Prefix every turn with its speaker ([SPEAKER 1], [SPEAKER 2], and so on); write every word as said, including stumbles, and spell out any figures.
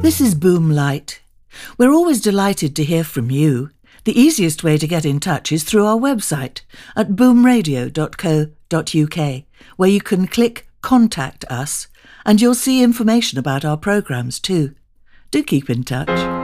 [SPEAKER 1] This is Boom Light. We're always delighted to hear from you. The easiest way to get in touch is through our website at boom radio dot co dot uk, where you can click Contact Us and you'll see information about our programmes too. Do keep in touch.